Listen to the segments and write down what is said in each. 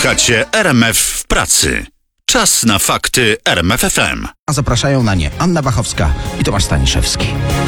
Słuchacie RMF w pracy. Czas na fakty RMF FM. A zapraszają na nie Anna Wachowska i Tomasz Staniszewski.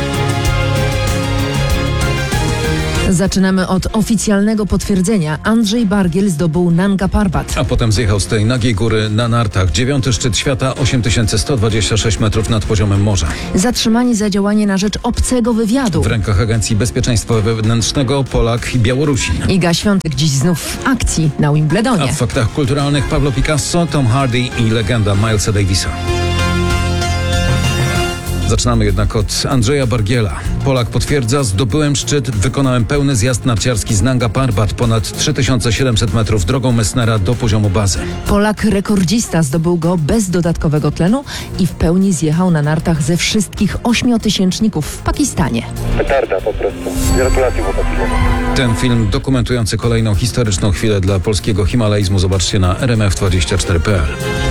Zaczynamy od oficjalnego potwierdzenia. Andrzej Bargiel zdobył Nanga Parbat. A potem zjechał z tej nagiej góry na nartach. 9. szczyt świata, 8126 metrów nad poziomem morza. Zatrzymani za działanie na rzecz obcego wywiadu. W rękach Agencji Bezpieczeństwa Wewnętrznego Polak i Białorusin. Iga Świątek dziś znów w akcji na Wimbledonie. A w faktach kulturalnych Pablo Picasso, Tom Hardy i legenda Milesa Davisa. Zaczynamy jednak od Andrzeja Bargiela. Polak potwierdza: zdobyłem szczyt, wykonałem pełny zjazd narciarski z Nanga Parbat, ponad 3700 metrów drogą Messnera do poziomu bazy. Polak rekordzista zdobył go bez dodatkowego tlenu i w pełni zjechał na nartach ze wszystkich 8000 w Pakistanie. Petarda po prostu. Gratulacje chłopaki. Ten film dokumentujący kolejną historyczną chwilę dla polskiego himalaizmu zobaczcie na rmf24.pl.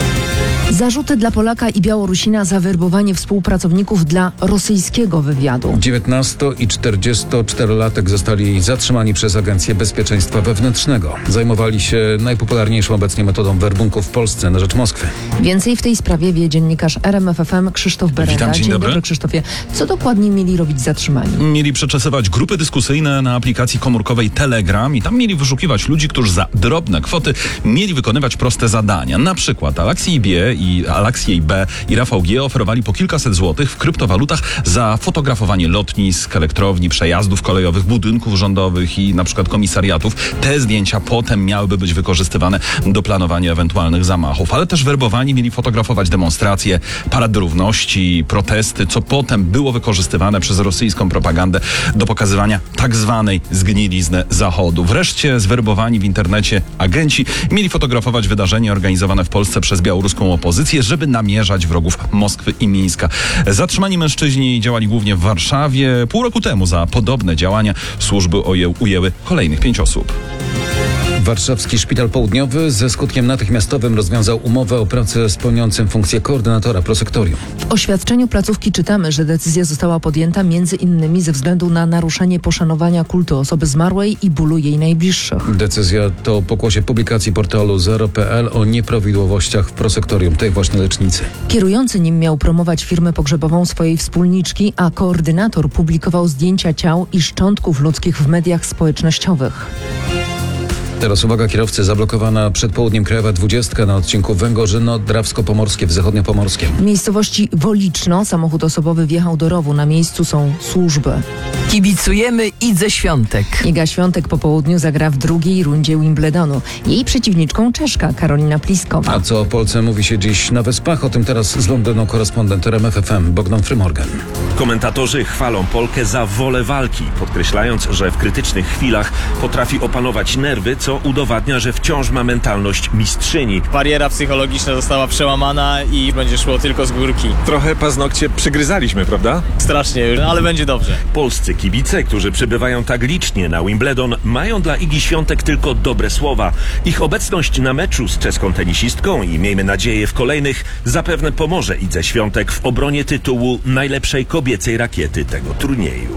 Zarzuty dla Polaka i Białorusina za werbowanie współpracowników dla rosyjskiego wywiadu. 19 i 44-latek zostali zatrzymani przez Agencję Bezpieczeństwa Wewnętrznego. Zajmowali się najpopularniejszą obecnie metodą werbunku w Polsce na rzecz Moskwy. Więcej w tej sprawie wie dziennikarz RMF FM Krzysztof Berenda. Witam, dzień dobry. Krzysztofie. Co dokładnie mieli robić zatrzymani? Mieli przeczesywać grupy dyskusyjne na aplikacji komórkowej Telegram i tam mieli wyszukiwać ludzi, którzy za drobne kwoty mieli wykonywać proste zadania. Na przykład Aleksiej B. i Rafał G. oferowali po kilkaset złotych w kryptowalutach za fotografowanie lotnisk, elektrowni, przejazdów kolejowych, budynków rządowych i na przykład komisariatów. Te zdjęcia potem miałyby być wykorzystywane do planowania ewentualnych zamachów. Ale też werbowani mieli fotografować demonstracje, parady równości, protesty, co potem było wykorzystywane przez rosyjską propagandę do pokazywania tak zwanej zgnilizny Zachodu. Wreszcie zwerbowani w internecie agenci mieli fotografować wydarzenia organizowane w Polsce przez białoruską opozycję, żeby namierzać wrogów Moskwy i Mińska. Zatrzymani mężczyźni działali głównie w Warszawie. Pół roku temu za podobne działania służby ujęły kolejnych 5 osób. Warszawski Szpital Południowy ze skutkiem natychmiastowym rozwiązał umowę o pracę z pełniącym funkcję koordynatora prosektorium. W oświadczeniu placówki czytamy, że decyzja została podjęta między innymi ze względu na naruszenie poszanowania kultu osoby zmarłej i bólu jej najbliższych. Decyzja to pokłosie publikacji portalu zero.pl o nieprawidłowościach w prosektorium tej właśnie lecznicy. Kierujący nim miał promować firmę pogrzebową swojej wspólniczki, a koordynator publikował zdjęcia ciał i szczątków ludzkich w mediach społecznościowych. Teraz uwaga, kierowcy, zablokowana przed południem Krajowa 20 na odcinku Węgorzyno-Drawsko-Pomorskie w Zachodniopomorskiem. W miejscowości Woliczno samochód osobowy wjechał do rowu. Na miejscu są służby. Kibicujemy Idze Świątek. Iga Świątek po południu zagra w drugiej rundzie Wimbledonu. Jej przeciwniczką Czeszka Karolina Pliskowa. A co o Polsce mówi się dziś na Wyspach? O tym teraz z Londynu korespondent RMF FM Bogdan Frymorgan. Komentatorzy chwalą Polkę za wolę walki, podkreślając, że w krytycznych chwilach potrafi opanować nerwy, co udowadnia, że wciąż ma mentalność mistrzyni. Bariera psychologiczna została przełamana i będzie szło tylko z górki. Trochę paznokcie przygryzaliśmy, prawda? Strasznie, ale będzie dobrze. Polscy kibice, którzy przybywają tak licznie na Wimbledon, mają dla Igi Świątek tylko dobre słowa. Ich obecność na meczu z czeską tenisistką i miejmy nadzieję w kolejnych zapewne pomoże Idze Świątek w obronie tytułu najlepszej kobiecej rakiety tego turnieju.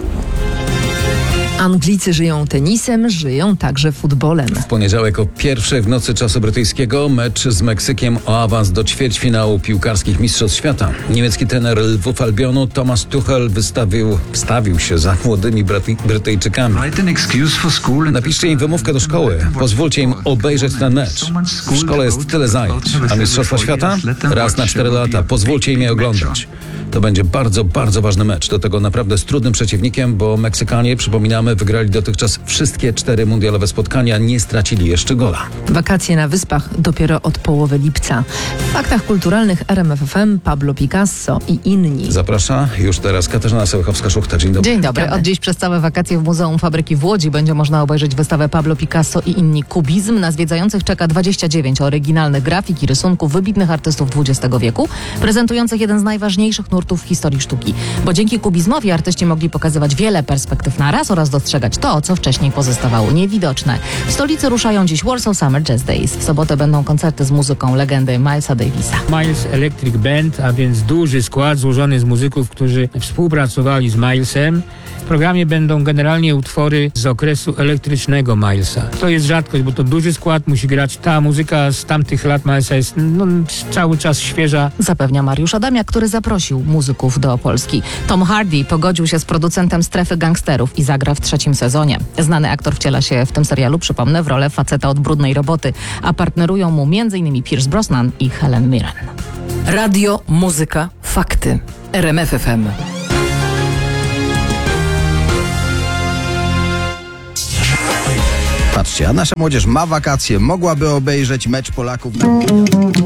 Anglicy żyją tenisem, żyją także futbolem. W poniedziałek o 1:00 w nocy czasu brytyjskiego mecz z Meksykiem o awans do ćwierćfinału piłkarskich mistrzostw świata. Niemiecki trener Lwów Albionu Thomas Tuchel wstawił się za młodymi Brytyjczykami. Napiszcie im wymówkę do szkoły. Pozwólcie im obejrzeć ten mecz. W szkole jest tyle zajęć. A mistrzostwa świata? Raz na 4 lata. Pozwólcie im je oglądać. To będzie bardzo, bardzo ważny mecz. Do tego naprawdę z trudnym przeciwnikiem, bo Meksykanie, przypominamy, wygrali dotychczas wszystkie 4 mundialowe spotkania, nie stracili jeszcze gola. Wakacje na Wyspach dopiero od połowy lipca. W faktach kulturalnych RMF FM Pablo Picasso i inni. Zaprasza już teraz Katarzyna Sołechowska-Szuchta. Dzień dobry. Dzień dobry. Od dziś przez całe wakacje w Muzeum Fabryki w Łodzi będzie można obejrzeć wystawę Pablo Picasso i inni kubizm. Na zwiedzających czeka 29 oryginalnych grafik i rysunków wybitnych artystów XX wieku, prezentujących jeden z najważniejszych nurtów sportu w historii sztuki. Bo dzięki kubizmowi artyści mogli pokazywać wiele perspektyw naraz oraz dostrzegać to, co wcześniej pozostawało niewidoczne. W stolicy ruszają dziś Warsaw Summer Jazz Days. W sobotę będą koncerty z muzyką legendy Milesa Davisa. Miles Electric Band, a więc duży skład złożony z muzyków, którzy współpracowali z Milesem. W programie będą generalnie utwory z okresu elektrycznego Milesa. To jest rzadkość, bo to duży skład musi grać. Ta muzyka z tamtych lat Milesa jest cały czas świeża. Zapewnia Mariusz Adamiak, który zaprosił muzyków do Polski. Tom Hardy pogodził się z producentem Strefy Gangsterów i zagra w 3. sezonie. Znany aktor wciela się w tym serialu, przypomnę, w rolę faceta od brudnej roboty, a partnerują mu m.in. Pierce Brosnan i Helen Mirren. Radio, muzyka, fakty. RMF FM. Patrzcie, a nasza młodzież ma wakacje, mogłaby obejrzeć mecz Polaków.